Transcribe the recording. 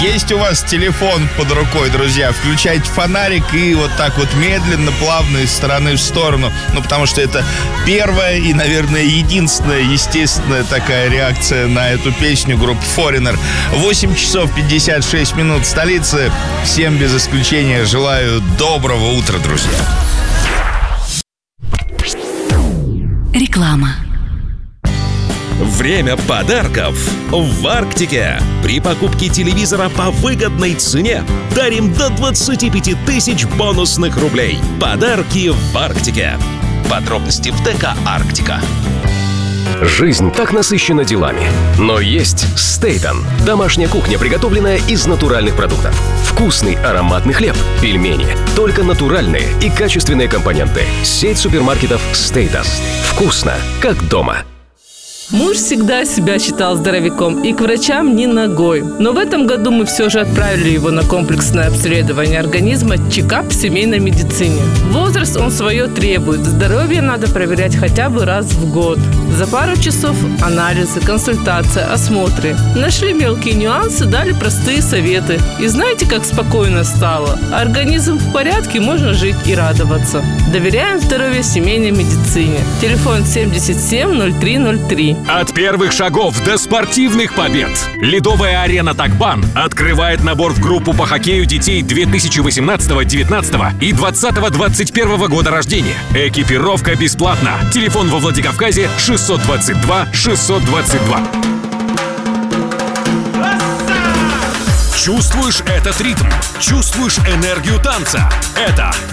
Есть у вас телефон под рукой, друзья, включайте фонарик и вот так вот медленно, плавно из стороны в сторону. Ну, потому что это первая и, наверное, единственная естественная такая реакция на эту песню группы Foreigner. 8 часов 56 минут столицы. Всем без исключения желаю доброго утра, друзья. Реклама. Время подарков в Арктике. При покупке телевизора по выгодной цене дарим до 25 тысяч бонусных рублей. Подарки в Арктике. Подробности в ДК «Арктика». Жизнь так насыщена делами. Но есть Стейтон. Домашняя кухня, приготовленная из натуральных продуктов. Вкусный ароматный хлеб, пельмени. Только натуральные и качественные компоненты. Сеть супермаркетов Стейтон. Вкусно, как дома. Муж всегда себя считал здоровяком и к врачам ни ногой. Но в этом году мы все же отправили его на комплексное обследование организма чекап в семейной медицине. Возраст он свое требует. Здоровье надо проверять хотя бы раз в год. За пару часов анализы, консультация, осмотры. Нашли мелкие нюансы, дали простые советы. И знаете, как спокойно стало? Организм в порядке, можно жить и радоваться. Доверяем здоровью семейной медицине. Телефон 770303. От первых шагов до спортивных побед. Ледовая арена «Такбан» открывает набор в группу по хоккею детей 2018, 19 и 20-21 года рождения. Экипировка бесплатна. Телефон во Владикавказе 622 622. Чувствуешь этот ритм? Чувствуешь энергию танца? Это